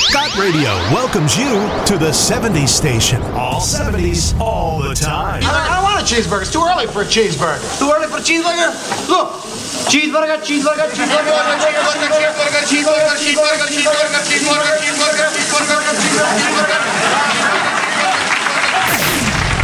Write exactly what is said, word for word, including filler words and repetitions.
Scott Radio welcomes you to the seventies station. All seventies, all the time. I, I don't want a cheeseburger. It's too early for a cheeseburger. Too early for a cheeseburger? Look. Cheeseburger, cheeseburger, cheeseburger, cheeseburger, cheeseburger, cheeseburger, cheeseburger, cheeseburger, cheeseburger, cheeseburger.